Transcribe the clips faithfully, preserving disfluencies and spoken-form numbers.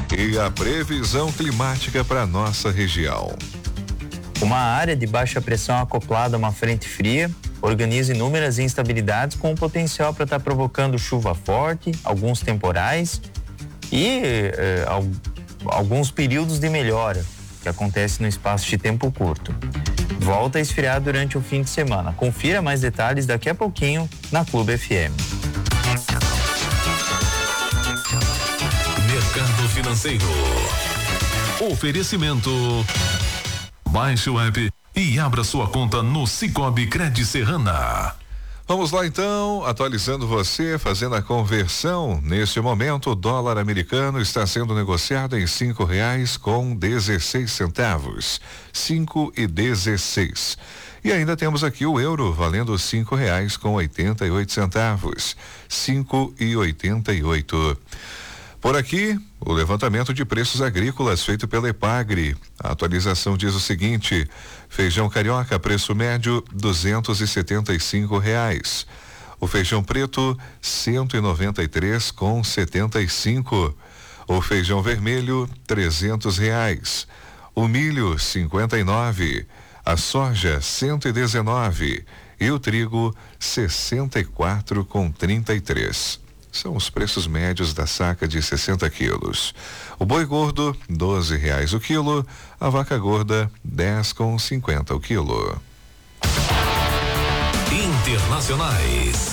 E a previsão climática para nossa região. Uma área de baixa pressão acoplada a uma frente fria organiza inúmeras instabilidades com o potencial para estar tá provocando chuva forte, alguns temporais e eh, alguns períodos de melhora que acontece no espaço de tempo curto. Volta a esfriar durante o fim de semana. Confira mais detalhes daqui a pouquinho na Clube F M. Mercado Financeiro. Oferecimento. Baixe o app e abra sua conta no Cicobi Cred Serrana. Vamos lá então, atualizando você, fazendo a conversão. Neste momento, o dólar americano está sendo negociado em cinco reais com dezesseis centavos. Cinco e dezesseis. E ainda temos aqui o euro valendo cinco reais com oitenta e oito centavos. Cinco e oitenta e oito. Por aqui, o levantamento de preços agrícolas feito pela Epagri. A atualização diz o seguinte: feijão carioca, preço médio duzentos e setenta e cinco reais. O feijão preto, cento e noventa e três com setenta e cinco. O feijão vermelho, trezentos reais. O milho, cinquenta e nove. A soja, cento e dezenove. E o trigo, sessenta e quatro com trinta e três. São os preços médios da saca de sessenta quilos. O boi gordo, doze reais o quilo. A vaca gorda, dez com cinquenta o quilo. Internacionais.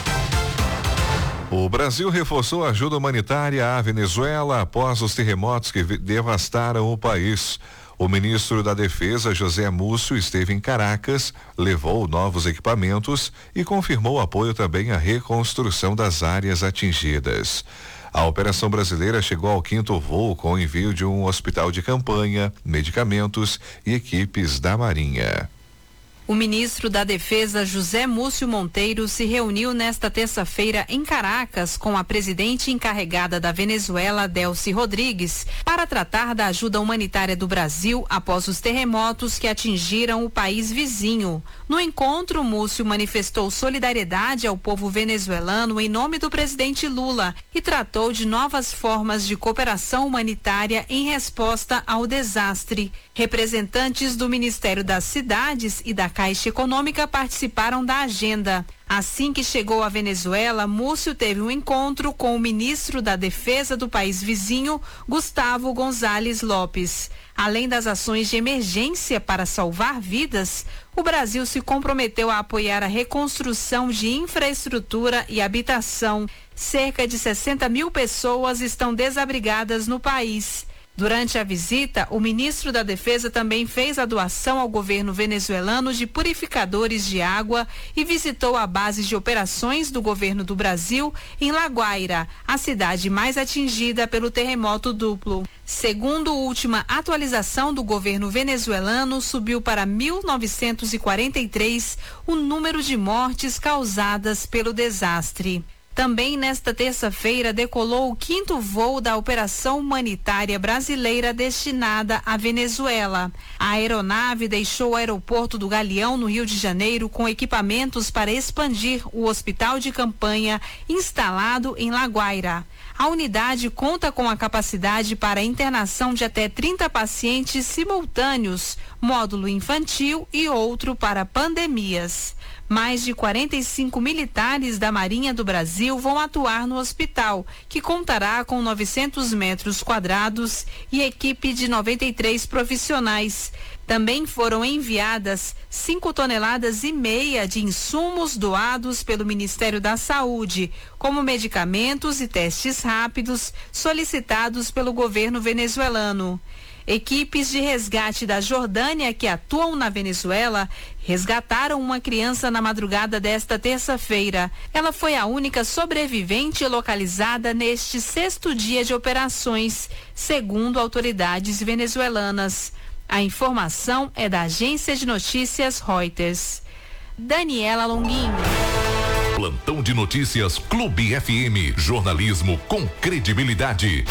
O Brasil reforçou a ajuda humanitária à Venezuela após os terremotos que devastaram o país. O ministro da Defesa, José Múcio, esteve em Caracas, levou novos equipamentos e confirmou apoio também à reconstrução das áreas atingidas. A operação brasileira chegou ao quinto voo com o envio de um hospital de campanha, medicamentos e equipes da Marinha. O ministro da Defesa, José Múcio Monteiro, se reuniu nesta terça-feira em Caracas com a presidente encarregada da Venezuela, Delcy Rodrigues, para tratar da ajuda humanitária do Brasil após os terremotos que atingiram o país vizinho. No encontro, Múcio manifestou solidariedade ao povo venezuelano em nome do presidente Lula e tratou de novas formas de cooperação humanitária em resposta ao desastre. Representantes do Ministério das Cidades e da Caixa Econômica participaram da agenda. Assim que chegou à Venezuela, Múcio teve um encontro com o ministro da Defesa do país vizinho, Gustavo González Lopes. Além das ações de emergência para salvar vidas, o Brasil se comprometeu a apoiar a reconstrução de infraestrutura e habitação. Cerca de sessenta mil pessoas estão desabrigadas no país. Durante a visita, o ministro da Defesa também fez a doação ao governo venezuelano de purificadores de água e visitou a base de operações do governo do Brasil em La Guaira, a cidade mais atingida pelo terremoto duplo. Segundo a última atualização do governo venezuelano, subiu para mil novecentos e quarenta e três o número de mortes causadas pelo desastre. Também nesta terça-feira decolou o quinto voo da operação humanitária brasileira destinada à Venezuela. A aeronave deixou o aeroporto do Galeão, no Rio de Janeiro, com equipamentos para expandir o hospital de campanha instalado em La Guaira. A unidade conta com a capacidade para a internação de até trinta pacientes simultâneos, módulo infantil e outro para pandemias. Mais de quarenta e cinco militares da Marinha do Brasil vão atuar no hospital, que contará com novecentos metros quadrados e equipe de noventa e três profissionais. Também foram enviadas cinco toneladas e meia de insumos doados pelo Ministério da Saúde, como medicamentos e testes rápidos solicitados pelo governo venezuelano. Equipes de resgate da Jordânia que atuam na Venezuela resgataram uma criança na madrugada desta terça-feira. Ela foi a única sobrevivente localizada neste sexto dia de operações, segundo autoridades venezuelanas. A informação é da agência de notícias Reuters. Daniela Longuinho. Plantão de notícias Clube F M. Jornalismo com credibilidade.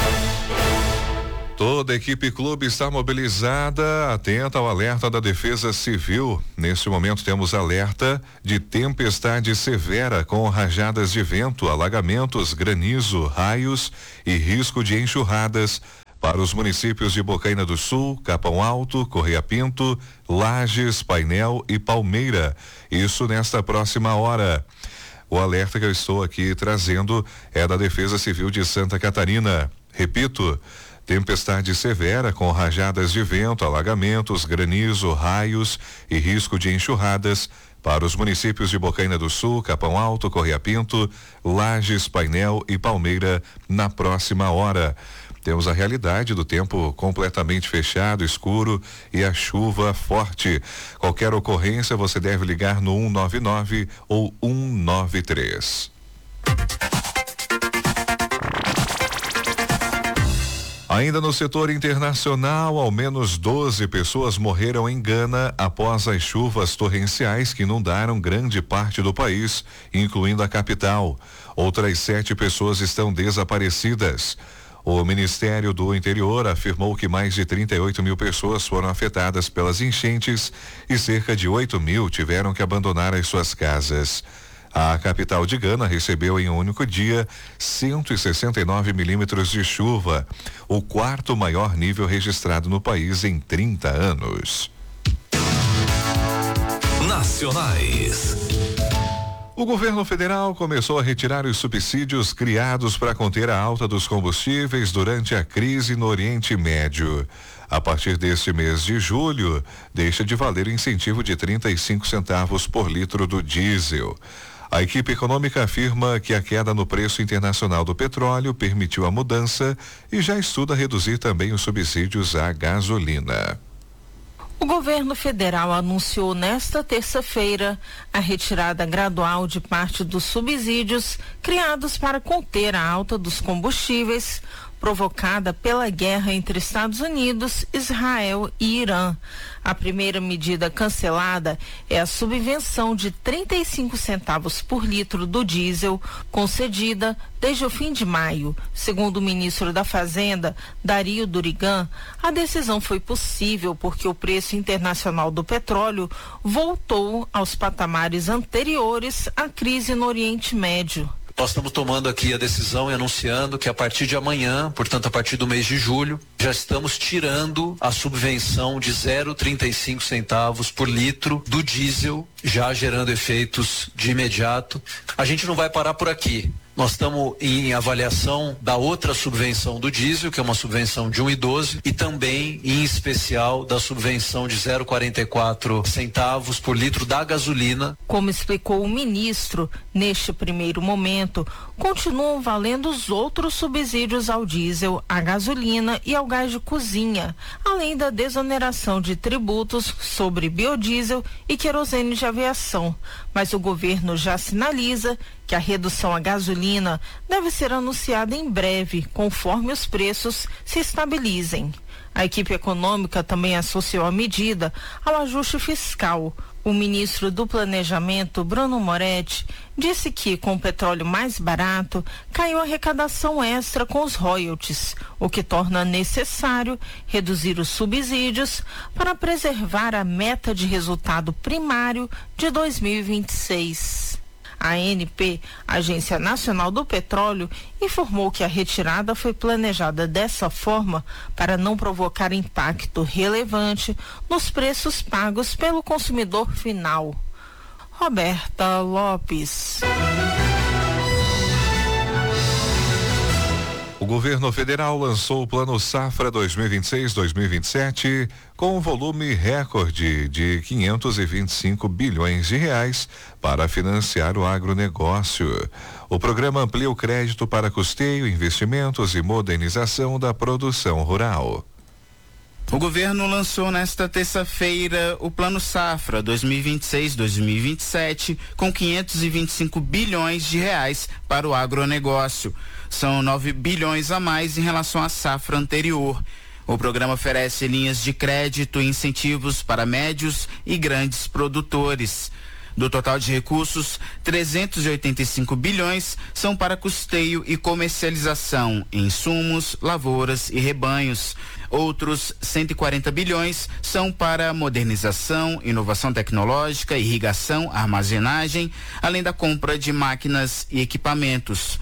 Toda a equipe clube está mobilizada, atenta ao alerta da Defesa Civil. Neste momento temos alerta de tempestade severa com rajadas de vento, alagamentos, granizo, raios e risco de enxurradas para os municípios de Bocaina do Sul, Capão Alto, Correia Pinto, Lages, Painel e Palmeira. Isso nesta próxima hora. O alerta que eu estou aqui trazendo é da Defesa Civil de Santa Catarina. Repito, tempestade severa com rajadas de vento, alagamentos, granizo, raios e risco de enxurradas para os municípios de Bocaina do Sul, Capão Alto, Correia Pinto, Lages, Painel e Palmeira na próxima hora. Temos a realidade do tempo completamente fechado, escuro e a chuva forte. Qualquer ocorrência você deve ligar no um nove nove ou um nove três. Ainda no setor internacional, ao menos doze pessoas morreram em Gana após as chuvas torrenciais que inundaram grande parte do país, incluindo a capital. Outras sete pessoas estão desaparecidas. O Ministério do Interior afirmou que mais de trinta e oito mil pessoas foram afetadas pelas enchentes e cerca de oito mil tiveram que abandonar as suas casas. A capital de Gana recebeu em um único dia cento e sessenta e nove milímetros de chuva, o quarto maior nível registrado no país em trinta anos. Nacionais. O governo federal começou a retirar os subsídios criados para conter a alta dos combustíveis durante a crise no Oriente Médio. A partir deste mês de julho, deixa de valer o incentivo de trinta e cinco centavos por litro do diesel. A equipe econômica afirma que a queda no preço internacional do petróleo permitiu a mudança e já estuda reduzir também os subsídios à gasolina. O governo federal anunciou nesta terça-feira a retirada gradual de parte dos subsídios criados para conter a alta dos combustíveis provocada pela guerra entre Estados Unidos, Israel e Irã. A primeira medida cancelada é a subvenção de trinta e cinco centavos por litro do diesel, concedida desde o fim de maio. Segundo o ministro da Fazenda, Dario Durigan, a decisão foi possível porque o preço internacional do petróleo voltou aos patamares anteriores à crise no Oriente Médio. Nós estamos tomando aqui a decisão e anunciando que a partir de amanhã, portanto a partir do mês de julho, já estamos tirando a subvenção de zero vírgula trinta e cinco centavos por litro do diesel, já gerando efeitos de imediato. A gente não vai parar por aqui. Nós estamos em avaliação da outra subvenção do diesel, que é uma subvenção de um e doze, e também, em especial, da subvenção de zero vírgula quarenta e quatro centavos por litro da gasolina. Como explicou o ministro, neste primeiro momento, continuam valendo os outros subsídios ao diesel, à gasolina e ao gás de cozinha, além da desoneração de tributos sobre biodiesel e querosene de aviação. Mas o governo já sinaliza que a redução à gasolina deve ser anunciada em breve, conforme os preços se estabilizem. A equipe econômica também associou a medida ao ajuste fiscal. O ministro do Planejamento, Bruno Moretti, disse que, com o petróleo mais barato, caiu a arrecadação extra com os royalties, o que torna necessário reduzir os subsídios para preservar a meta de resultado primário de dois mil e vinte e seis. A ANP, Agência Nacional do Petróleo, informou que a retirada foi planejada dessa forma para não provocar impacto relevante nos preços pagos pelo consumidor final. Roberta Lopes. O governo federal lançou o Plano Safra dois mil e vinte e seis a dois mil e vinte e sete com um volume recorde de quinhentos e vinte e cinco bilhões de reais para financiar o agronegócio. O programa amplia o crédito para custeio, investimentos e modernização da produção rural. O governo lançou nesta terça-feira o Plano Safra dois mil e vinte e seis a dois mil e vinte e sete com quinhentos e vinte e cinco bilhões de reais para o agronegócio. São nove bilhões a mais em relação à safra anterior. O programa oferece linhas de crédito e incentivos para médios e grandes produtores. Do total de recursos, trezentos e oitenta e cinco bilhões são para custeio e comercialização em insumos, lavouras e rebanhos. Outros cento e quarenta bilhões são para modernização, inovação tecnológica, irrigação, armazenagem, além da compra de máquinas e equipamentos.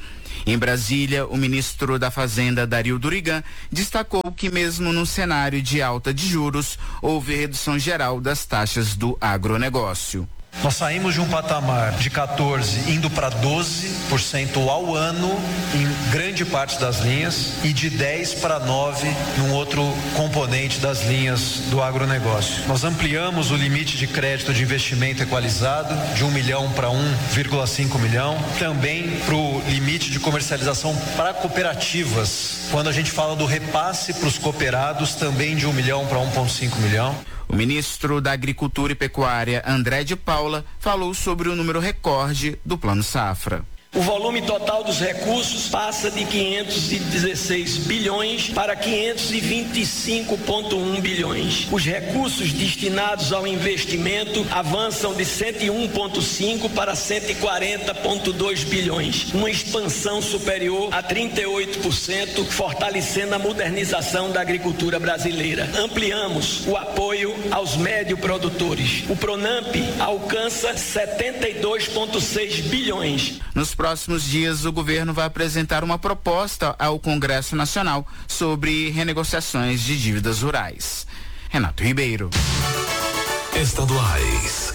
Em Brasília, o ministro da Fazenda, Dario Durigan, destacou que mesmo no cenário de alta de juros, houve redução geral das taxas do agronegócio. Nós saímos de um patamar de quatorze por cento indo para doze por cento ao ano em grande parte das linhas e de dez para nove num outro componente das linhas do agronegócio. Nós ampliamos o limite de crédito de investimento equalizado de um milhão para um vírgula cinco milhão, também para o limite de comercialização para cooperativas. Quando a gente fala do repasse para os cooperados, também de um milhão para um vírgula cinco milhão. O ministro da Agricultura e Pecuária, André de Paula, falou sobre o número recorde do Plano Safra. O volume total dos recursos passa de quinhentos e dezesseis bilhões para quinhentos e vinte e cinco vírgula um bilhões. Os recursos destinados ao investimento avançam de cento e um vírgula cinco para cento e quarenta vírgula dois bilhões, uma expansão superior a trinta e oito por cento, fortalecendo a modernização da agricultura brasileira. Ampliamos o apoio aos médio-produtores. O Pronamp alcança setenta e dois vírgula seis bilhões. Nos próximos dias, o governo vai apresentar uma proposta ao Congresso Nacional sobre renegociações de dívidas rurais. Renato Ribeiro. Estaduais.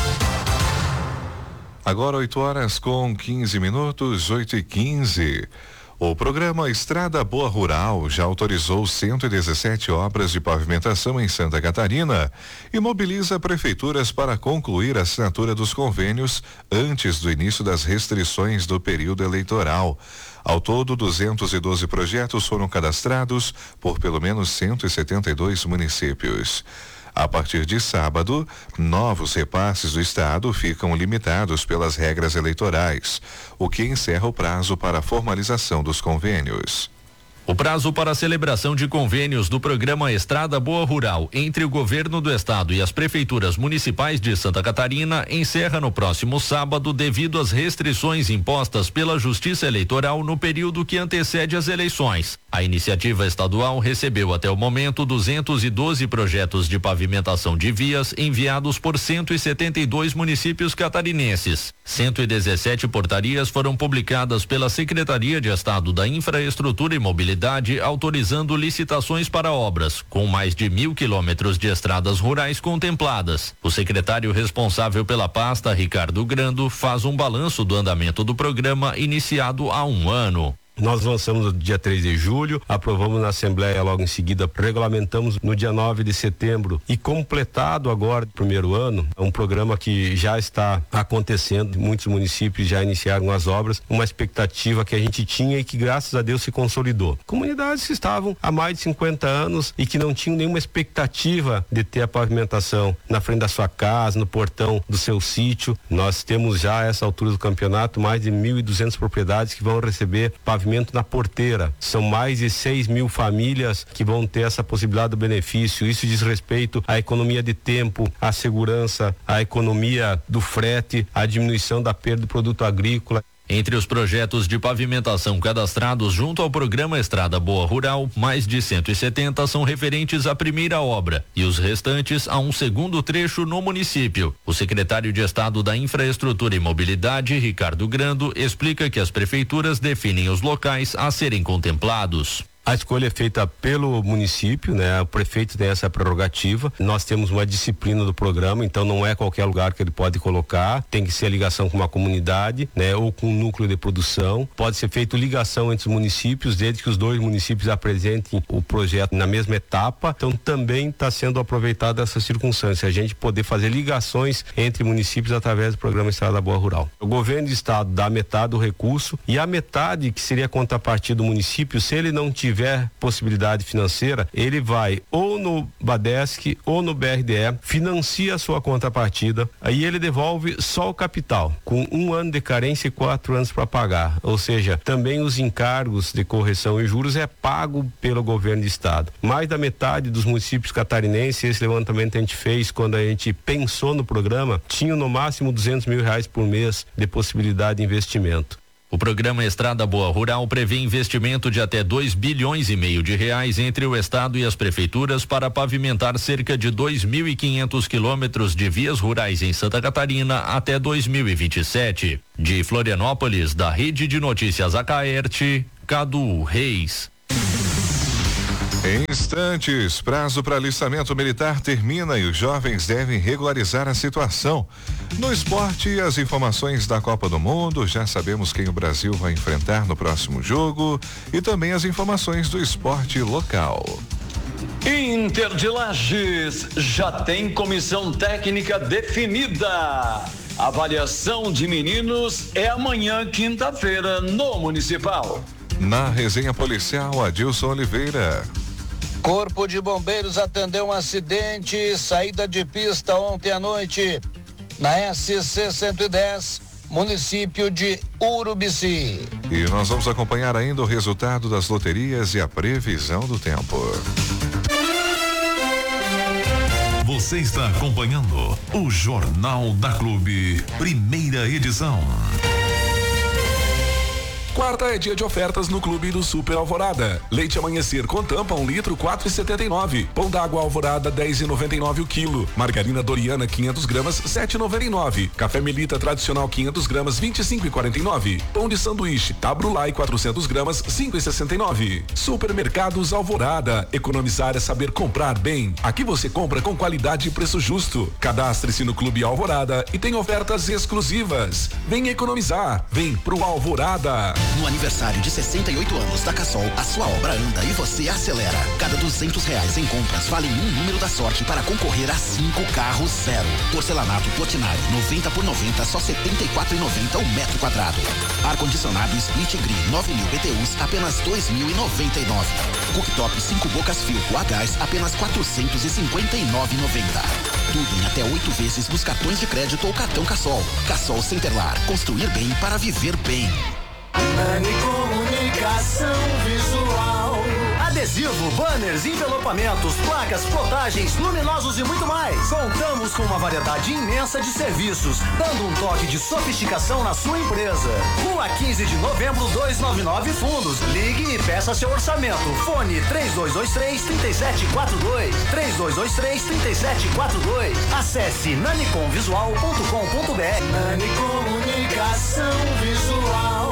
Agora oito horas com quinze minutos, oito e quinze. O programa Estrada Boa Rural já autorizou cento e dezessete obras de pavimentação em Santa Catarina e mobiliza prefeituras para concluir a assinatura dos convênios antes do início das restrições do período eleitoral. Ao todo, duzentos e doze projetos foram cadastrados por pelo menos cento e setenta e dois municípios. A partir de sábado, novos repasses do Estado ficam limitados pelas regras eleitorais, o que encerra o prazo para a formalização dos convênios. O prazo para a celebração de convênios do programa Estrada Boa Rural entre o governo do estado e as prefeituras municipais de Santa Catarina encerra no próximo sábado devido às restrições impostas pela Justiça Eleitoral no período que antecede as eleições. A iniciativa estadual recebeu até o momento duzentos e doze projetos de pavimentação de vias enviados por cento e setenta e dois municípios catarinenses. cento e dezessete portarias foram publicadas pela Secretaria de Estado da Infraestrutura e Mobilidade, autorizando licitações para obras, com mais de mil quilômetros de estradas rurais contempladas. O secretário responsável pela pasta, Ricardo Grando, faz um balanço do andamento do programa iniciado há um ano. Nós lançamos no dia três de julho, aprovamos na Assembleia logo em seguida, regulamentamos no dia nove de setembro e completado agora, primeiro ano, um programa que já está acontecendo, muitos municípios já iniciaram as obras, uma expectativa que a gente tinha e que graças a Deus se consolidou. Comunidades que estavam há mais de cinquenta anos e que não tinham nenhuma expectativa de ter a pavimentação na frente da sua casa, no portão do seu sítio. Nós temos já a essa altura do campeonato mais de mil e duzentas propriedades que vão receber pavimentação na porteira. São mais de seis mil famílias que vão ter essa possibilidade do benefício. Isso diz respeito à economia de tempo, à segurança, à economia do frete, à diminuição da perda do produto agrícola. Entre os projetos de pavimentação cadastrados junto ao programa Estrada Boa Rural, mais de cento e setenta são referentes à primeira obra e os restantes a um segundo trecho no município. O secretário de Estado da Infraestrutura e Mobilidade, Ricardo Grando, explica que as prefeituras definem os locais a serem contemplados. A escolha é feita pelo município, né? O prefeito tem essa prerrogativa. Nós temos uma disciplina do programa, então não é qualquer lugar que ele pode colocar. Tem que ser ligação com uma comunidade, né? Ou com um núcleo de produção. Pode ser feito ligação entre os municípios, desde que os dois municípios apresentem o projeto na mesma etapa. Então também está sendo aproveitada essa circunstância, a gente poder fazer ligações entre municípios através do programa Estrada Boa Rural. O governo do estado dá metade do recurso e a metade que seria a contrapartida do município, se ele não tiver tiver possibilidade financeira, ele vai ou no Badesc ou no B R D E, financia a sua contrapartida, aí ele devolve só o capital, com um ano de carência e quatro anos para pagar. Ou seja, também os encargos de correção e juros é pago pelo governo de estado. Mais da metade dos municípios catarinenses, esse levantamento a gente fez quando a gente pensou no programa, tinham no máximo duzentos mil reais por mês de possibilidade de investimento. O programa Estrada Boa Rural prevê investimento de até dois bilhões e meio de reais entre o estado e as prefeituras para pavimentar cerca de dois mil e quinhentos quilômetros de vias rurais em Santa Catarina até dois mil e vinte e sete. De Florianópolis, da Rede de Notícias Acaerte, Cadu Reis. Em instantes, prazo para alistamento militar termina e os jovens devem regularizar a situação. No esporte, as informações da Copa do Mundo, já sabemos quem o Brasil vai enfrentar no próximo jogo e também as informações do esporte local. Inter de Lages já tem comissão técnica definida. A avaliação de meninos é amanhã, quinta-feira, no Municipal. Na resenha policial, Adilson Oliveira. Corpo de Bombeiros atendeu um acidente, saída de pista ontem à noite, na S C cento e dez, município de Urubici. E nós vamos acompanhar ainda o resultado das loterias e a previsão do tempo. Você está acompanhando o Jornal da Clube, primeira edição. Quarta é dia de ofertas no Clube do Super Alvorada. Leite Amanhecer com tampa um litro quatro e setenta e nove. Pão d'água Alvorada dez e noventa e nove o quilo. Margarina Doriana quinhentos gramas sete e noventa e nove. Café Melita tradicional quinhentos gramas vinte e cinco e quarenta e nove. Pão de sanduíche Tabrulai quatrocentos gramas cinco e sessenta e nove. Supermercados Alvorada. Economizar é saber comprar bem. Aqui você compra com qualidade e preço justo. Cadastre-se no Clube Alvorada e tem ofertas exclusivas. Vem economizar. Vem pro Alvorada. No aniversário de sessenta e oito anos da Cassol, a sua obra anda e você acelera. Cada duzentos reais em compras vale um número da sorte para concorrer a cinco carros zero. Porcelanato Portinari noventa por noventa, só setenta e quatro reais e noventa centavos o metro quadrado. Ar-condicionado Split Green nove mil B T Us, apenas dois mil e noventa e nove. Cooktop cinco bocas Filco a gás, apenas quatrocentos e cinquenta e nove reais e noventa centavos. Tudo em até oito vezes nos cartões de crédito ou cartão Cassol. Cassol Centerlar, construir bem para viver bem. Nani Comunicação Visual. Adesivo, banners, envelopamentos, placas, plotagens, luminosos e muito mais. Contamos com uma variedade imensa de serviços, dando um toque de sofisticação na sua empresa. Rua quinze de novembro, duzentos e noventa e nove Fundos. Ligue e peça seu orçamento. Fone três dois dois três, três sete quatro dois. três dois dois três, três sete quatro dois. Acesse nanicom visual ponto com ponto b r. Nani Comunicação Visual.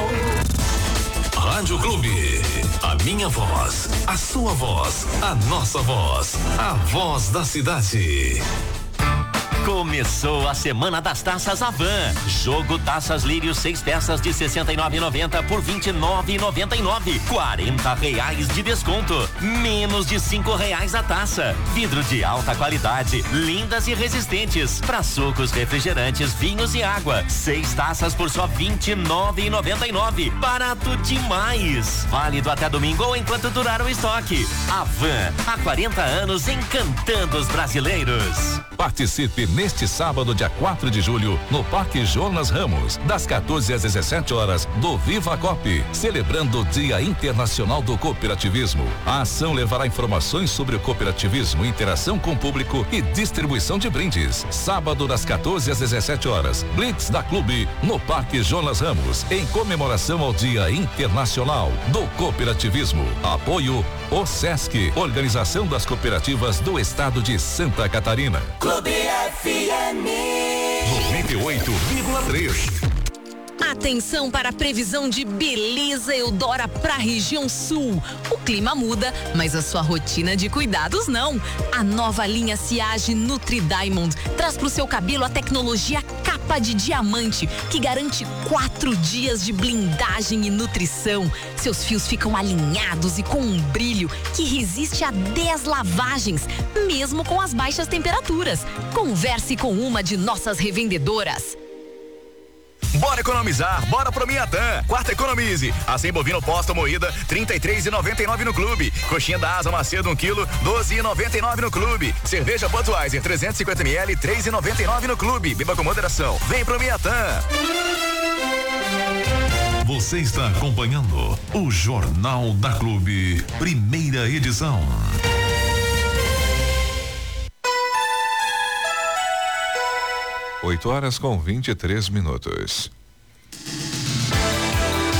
Rádio Clube, a minha voz, a sua voz, a nossa voz, a voz da cidade. Começou a Semana das Taças Avan. Jogo Taças Lírio, seis peças de sessenta e nove reais e noventa centavos por vinte e nove reais e noventa e nove centavos. quarenta reais de desconto. Menos de cinco reais a taça. Vidro de alta qualidade, lindas e resistentes. Para sucos, refrigerantes, vinhos e água. Seis taças por só vinte e nove reais e noventa e nove centavos. Barato demais. Válido até domingo ou enquanto durar o estoque. Avan, há quarenta anos encantando os brasileiros. Participe neste sábado, dia quatro de julho, no Parque Jonas Ramos, das quatorze às dezessete horas, do Viva Cop, celebrando o Dia Internacional do Cooperativismo. A ação levará informações sobre o cooperativismo, interação com o público e distribuição de brindes. Sábado, das quatorze às dezessete horas, Blitz da Clube, no Parque Jonas Ramos, em comemoração ao Dia Internacional do Cooperativismo. Apoio O Sesc, Organização das Cooperativas do Estado de Santa Catarina. Clube F M noventa e oito vírgula três. Atenção para a previsão de beleza Eudora para a região sul. O clima muda, mas a sua rotina de cuidados não. A nova linha Ciage Nutri Diamond traz para o seu cabelo a tecnologia capa de diamante, que garante quatro dias de blindagem e nutrição. Seus fios ficam alinhados e com um brilho que resiste a dez lavagens, mesmo com as baixas temperaturas. Converse com uma de nossas revendedoras. Bora economizar, bora pro Miatã. Quarta economize. Assim bovino posta moída, trinta e três reais e noventa e nove no clube. Coxinha da asa macedo um quilo, doze reais e noventa e nove no clube. Cerveja Budweiser trezentos e cinquenta mililitros, três reais e noventa e nove no clube. Beba com moderação. Vem pro Miatã. Você está acompanhando o Jornal da Clube, primeira edição. oito horas com vinte e três minutos.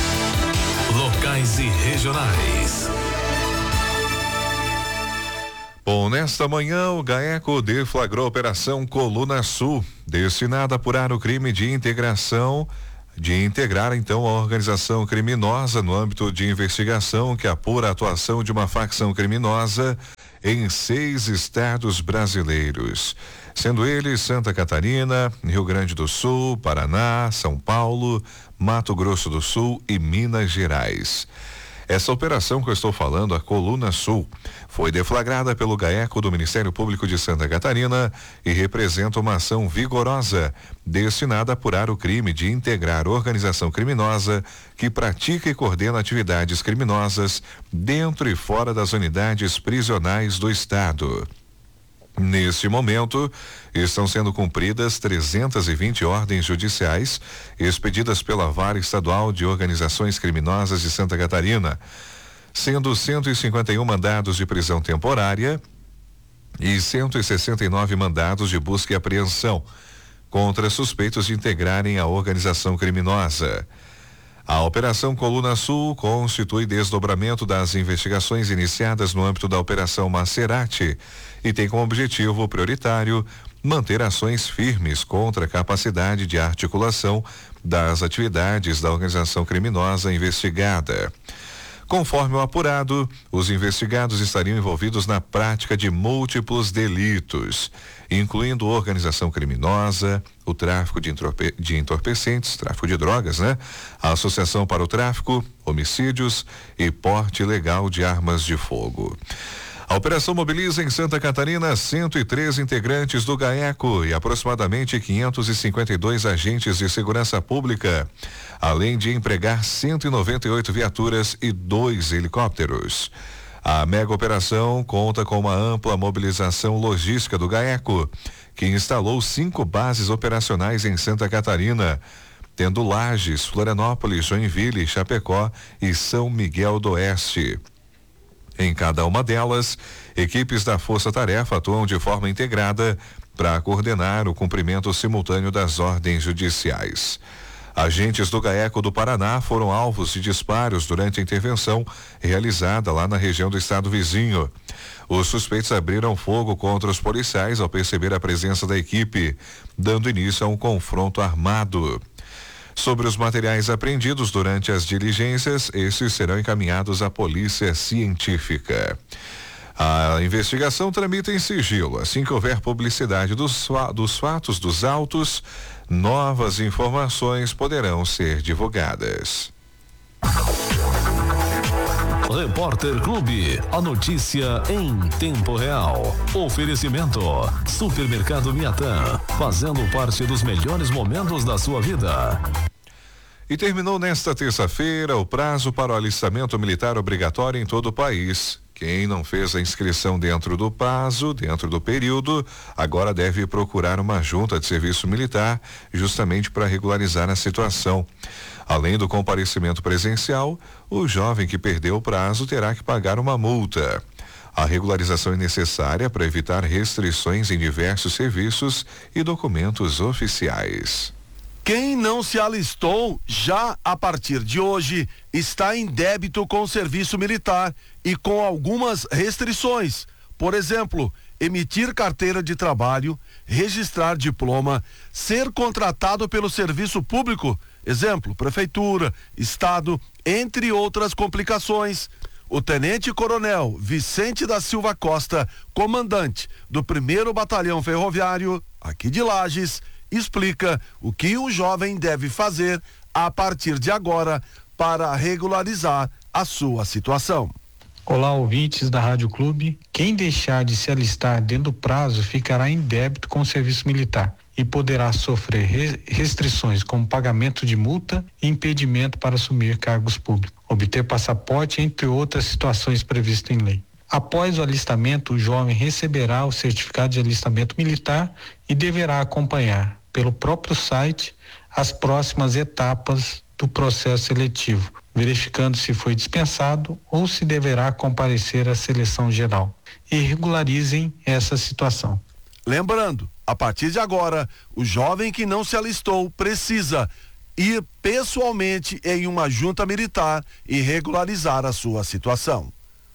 nacionais e regionais. Bom, nesta manhã o GAECO deflagrou a Operação Coluna Sul, destinada a apurar o crime de integração, de integrar então a organização criminosa no âmbito de investigação que apura a atuação de uma facção criminosa em seis estados brasileiros, sendo eles Santa Catarina, Rio Grande do Sul, Paraná, São Paulo, Mato Grosso do Sul e Minas Gerais. Essa operação que eu estou falando, a Coluna Sul, foi deflagrada pelo GAECO do Ministério Público de Santa Catarina e representa uma ação vigorosa destinada a apurar o crime de integrar organização criminosa que pratica e coordena atividades criminosas dentro e fora das unidades prisionais do Estado. Neste momento, estão sendo cumpridas trezentas e vinte ordens judiciais expedidas pela Vara Estadual de Organizações Criminosas de Santa Catarina, sendo cento e cinquenta e um mandados de prisão temporária e cento e sessenta e nove mandados de busca e apreensão contra suspeitos de integrarem a organização criminosa. A Operação Coluna Sul constitui desdobramento das investigações iniciadas no âmbito da Operação Macerati e tem como objetivo prioritário manter ações firmes contra a capacidade de articulação das atividades da organização criminosa investigada. Conforme o apurado, os investigados estariam envolvidos na prática de múltiplos delitos, incluindo organização criminosa, o tráfico de, entorpe- de entorpecentes, tráfico de drogas, né? A associação para o tráfico, homicídios e porte ilegal de armas de fogo. A operação mobiliza em Santa Catarina cento e três integrantes do GAECO e aproximadamente quinhentos e cinquenta e dois agentes de segurança pública, além de empregar cento e noventa e oito viaturas e dois helicópteros. A mega operação conta com uma ampla mobilização logística do GAECO, que instalou cinco bases operacionais em Santa Catarina, tendo Lages, Florianópolis, Joinville, Chapecó e São Miguel do Oeste. Em cada uma delas, equipes da Força Tarefa atuam de forma integrada para coordenar o cumprimento simultâneo das ordens judiciais. Agentes do GAECO do Paraná foram alvos de disparos durante a intervenção realizada lá na região do estado vizinho. Os suspeitos abriram fogo contra os policiais ao perceber a presença da equipe, dando início a um confronto armado. Sobre os materiais apreendidos durante as diligências, esses serão encaminhados à Polícia Científica. A investigação tramita em sigilo. Assim que houver publicidade dos, dos fatos dos autos, novas informações poderão ser divulgadas. Repórter Clube, a notícia em tempo real. Oferecimento: Supermercado Miatã, fazendo parte dos melhores momentos da sua vida. E terminou nesta terça-feira o prazo para o alistamento militar obrigatório em todo o país. Quem não fez a inscrição dentro do prazo, dentro do período, agora deve procurar uma junta de serviço militar, justamente para regularizar a situação. Além do comparecimento presencial, o jovem que perdeu o prazo terá que pagar uma multa. A regularização é necessária para evitar restrições em diversos serviços e documentos oficiais. Quem não se alistou, já a partir de hoje, está em débito com o serviço militar e com algumas restrições. Por exemplo, emitir carteira de trabalho, registrar diploma, ser contratado pelo serviço público, exemplo, prefeitura, estado, entre outras complicações. O tenente-coronel Vicente da Silva Costa, comandante do primeiro Batalhão Ferroviário, aqui de Lages, explica o que o jovem deve fazer a partir de agora para regularizar a sua situação. Olá, ouvintes da Rádio Clube. Quem deixar de se alistar dentro do prazo ficará em débito com o serviço militar e poderá sofrer restrições como pagamento de multa e impedimento para assumir cargos públicos, obter passaporte, entre outras situações previstas em lei. Após o alistamento, o jovem receberá o certificado de alistamento militar e deverá acompanhar pelo próprio site as próximas etapas do processo seletivo, verificando se foi dispensado ou se deverá comparecer à seleção geral. E regularizem essa situação. Lembrando, a partir de agora, o jovem que não se alistou precisa ir pessoalmente em uma junta militar e regularizar a sua situação.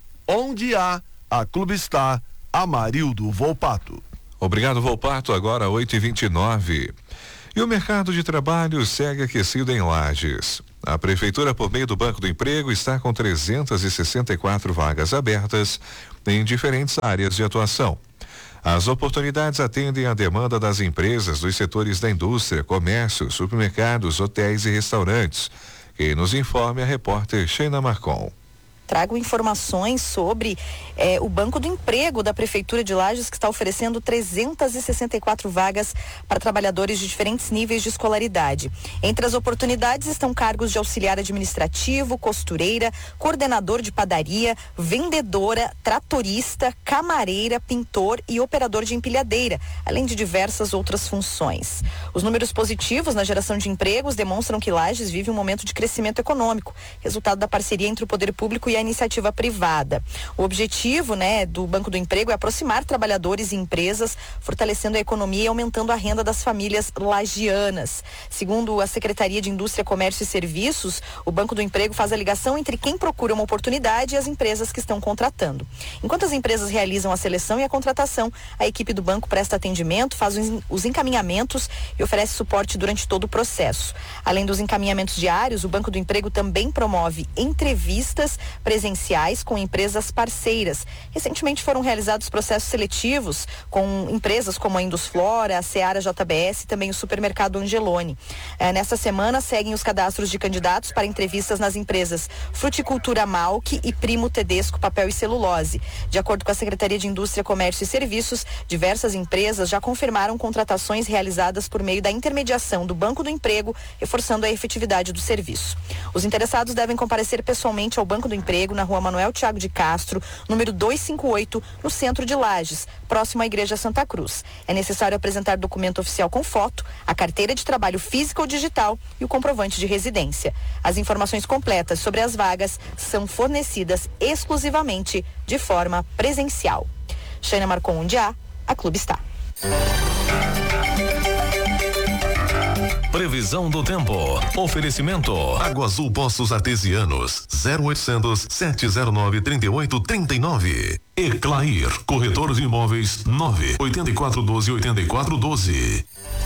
Onde há a Clubestar, Amarildo Volpato. Obrigado, Volpato. Agora oito e vinte e nove. E o mercado de trabalho segue aquecido em Lages. A Prefeitura, por meio do Banco do Emprego, está com trezentas e sessenta e quatro vagas abertas em diferentes áreas de atuação. As oportunidades atendem à demanda das empresas dos setores da indústria, comércio, supermercados, hotéis e restaurantes. Quem nos informa é a repórter Sheina Marcon. Trago informações sobre eh, o Banco do Emprego da Prefeitura de Lages, que está oferecendo trezentas e sessenta e quatro vagas para trabalhadores de diferentes níveis de escolaridade. Entre as oportunidades estão cargos de auxiliar administrativo, costureira, coordenador de padaria, vendedora, tratorista, camareira, pintor e operador de empilhadeira, além de diversas outras funções. Os números positivos na geração de empregos demonstram que Lages vive um momento de crescimento econômico, resultado da parceria entre o poder público e a iniciativa privada. O objetivo, né, do Banco do Emprego é aproximar trabalhadores e empresas, fortalecendo a economia e aumentando a renda das famílias lagianas. Segundo a Secretaria de Indústria, Comércio e Serviços, o Banco do Emprego faz a ligação entre quem procura uma oportunidade e as empresas que estão contratando. Enquanto as empresas realizam a seleção e a contratação, a equipe do banco presta atendimento, faz os encaminhamentos e oferece suporte durante todo o processo. Além dos encaminhamentos diários, o Banco do Emprego também promove entrevistas presenciais com empresas parceiras. Recentemente foram realizados processos seletivos com empresas como a Indusflora, a Seara J B S e também o Supermercado Angeloni. É, nesta semana seguem os cadastros de candidatos para entrevistas nas empresas Fruticultura Malc e Primo Tedesco Papel e Celulose. De acordo com a Secretaria de Indústria, Comércio e Serviços, diversas empresas já confirmaram contratações realizadas por meio da intermediação do Banco do Emprego, reforçando a efetividade do serviço. Os interessados devem comparecer pessoalmente ao Banco do Emprego na Rua Manuel Tiago de Castro, número duzentos e cinquenta e oito, no centro de Lages, próximo à Igreja Santa Cruz. É necessário apresentar documento oficial com foto, a carteira de trabalho física ou digital e o comprovante de residência. As informações completas sobre as vagas são fornecidas exclusivamente de forma presencial. Sheina Marcon, onde há, a Clubestar. Previsão do tempo. Oferecimento. Água Azul Poços Artesianos. zero oitocentos, sete zero nove, trinta e oito, trinta e nove. Eclair. Corretor de imóveis. nove oito quatro um dois, oito quatro um dois.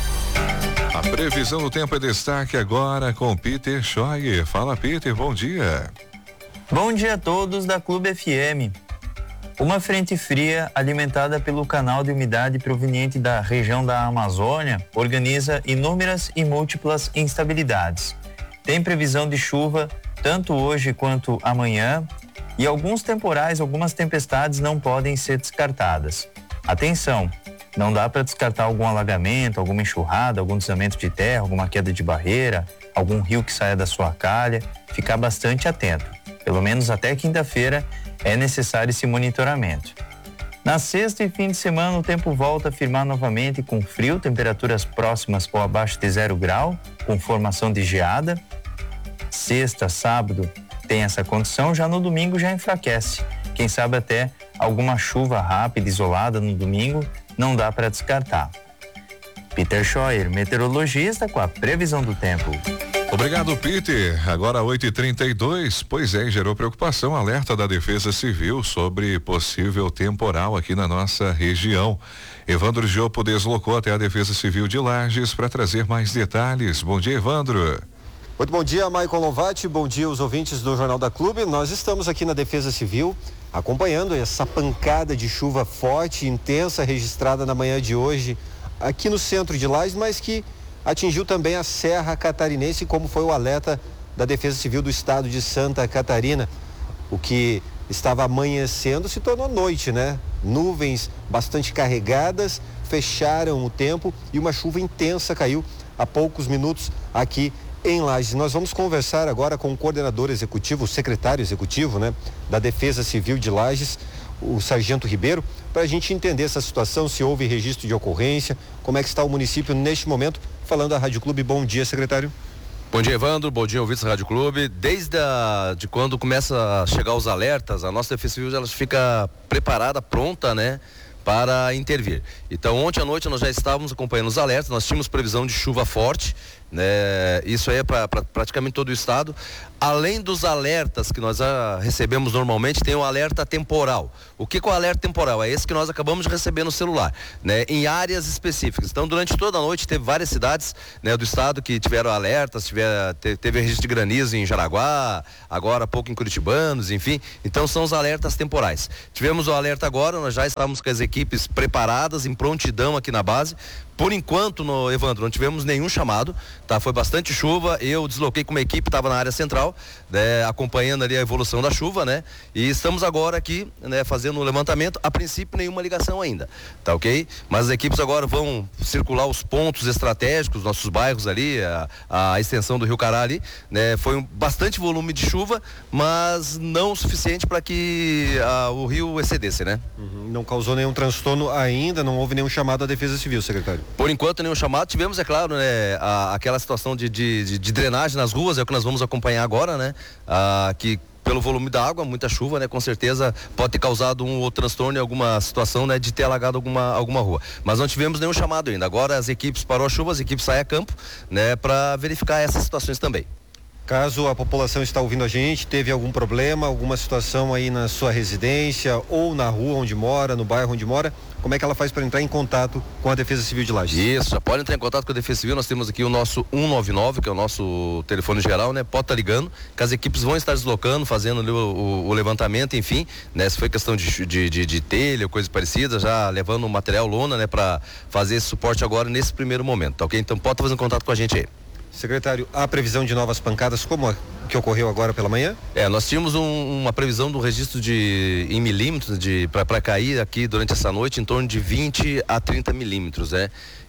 A previsão do tempo é destaque agora com Peter Scheuer. Fala, Peter, bom dia. Bom dia a todos da Clube F M. Uma frente fria alimentada pelo canal de umidade proveniente da região da Amazônia organiza inúmeras e múltiplas instabilidades. Tem previsão de chuva tanto hoje quanto amanhã e alguns temporais, algumas tempestades não podem ser descartadas. Atenção, não dá para descartar algum alagamento, alguma enxurrada, algum deslizamento de terra, alguma queda de barreira, algum rio que saia da sua calha. Ficar bastante atento. Pelo menos até quinta-feira é necessário esse monitoramento. Na sexta e fim de semana o tempo volta a firmar novamente com frio, temperaturas próximas ou abaixo de zero grau, com formação de geada. Sexta, sábado tem essa condição, já no domingo já enfraquece. Quem sabe até alguma chuva rápida, isolada no domingo, não dá para descartar. Peter Scheuer, meteorologista, com a previsão do tempo. Obrigado, Peter. Agora oito e trinta e dois. Pois é, gerou preocupação, alerta da Defesa Civil sobre possível temporal aqui na nossa região. Evandro Giopo deslocou até a Defesa Civil de Lages para trazer mais detalhes. Bom dia, Evandro. Muito bom dia, Maicon Lovati. Bom dia aos ouvintes do Jornal da Clube. Nós estamos aqui na Defesa Civil acompanhando essa pancada de chuva forte e intensa registrada na manhã de hoje aqui no centro de Lages, mas que atingiu também a Serra Catarinense, como foi o alerta da Defesa Civil do Estado de Santa Catarina. O que estava amanhecendo se tornou noite, né? Nuvens bastante carregadas fecharam o tempo e uma chuva intensa caiu há poucos minutos aqui em Lages. Nós vamos conversar agora com o coordenador executivo, o secretário executivo, né, da Defesa Civil de Lages, o Sargento Ribeiro, para a gente entender essa situação, se houve registro de ocorrência, como é que está o município neste momento. Falando da Rádio Clube, bom dia, secretário. Bom dia, Evandro, bom dia, ouvintes da Rádio Clube. Desde a, de quando começa a chegar os alertas, a nossa Defesa Civil ela fica preparada, pronta, né, para intervir. Então, ontem à noite nós já estávamos acompanhando os alertas, nós tínhamos previsão de chuva forte né? Isso aí é para pra, praticamente todo o estado. Além dos alertas que nós ah, recebemos normalmente, tem o alerta temporal. O que, que é o alerta temporal? É esse que nós acabamos de receber no celular, né? Em áreas específicas. Então, durante toda a noite, teve várias cidades, né, do estado que tiveram alertas, tiver, teve, teve registro de granizo em Jaraguá, agora há pouco em Curitibanos, enfim. Então, são os alertas temporais. Tivemos o alerta agora, nós já estávamos com as equipes preparadas, em prontidão aqui na base. Por enquanto, no Evandro, não tivemos nenhum chamado, tá? Foi bastante chuva, eu desloquei com uma equipe, estava na área central, né, acompanhando ali a evolução da chuva, né? E estamos agora aqui, né, fazendo o levantamento, a princípio nenhuma ligação ainda, tá ok? Mas as equipes agora vão circular os pontos estratégicos, nossos bairros ali, a, a extensão do Rio Cará ali, né? Foi um, bastante volume de chuva, mas não o suficiente para que a, o rio excedesse, né? Uhum. Não causou nenhum transtorno ainda, não houve nenhum chamado à Defesa Civil, secretário? Por enquanto, nenhum chamado. Tivemos, é claro, né, a, aquela situação de, de, de, de drenagem nas ruas, é o que nós vamos acompanhar agora, né? Ah, que pelo volume da água, muita chuva, né? Com certeza pode ter causado um outro transtorno em alguma situação, né? De ter alagado alguma, alguma rua. Mas não tivemos nenhum chamado ainda. Agora as equipes parou a chuva, as equipes saem a campo, né? Para verificar essas situações também. Caso a população está ouvindo a gente, teve algum problema, alguma situação aí na sua residência ou na rua onde mora, no bairro onde mora, como é que ela faz para entrar em contato com a Defesa Civil de Lages? Isso, já pode entrar em contato com a Defesa Civil. Nós temos aqui o nosso um nove nove, que é o nosso telefone geral, né? Pode estar ligando, que as equipes vão estar deslocando, fazendo ali o, o, o levantamento, enfim, né? Se foi questão de, de, de, de telha ou coisa parecida, já levando o material lona, né? Para fazer esse suporte agora nesse primeiro momento, tá ok? Então pode estar fazendo contato com a gente aí. Secretário, há previsão de novas pancadas como a que ocorreu agora pela manhã? É, nós tínhamos um, uma previsão do registro de em milímetros de para cair aqui durante essa noite em torno de vinte a trinta milímetros, né?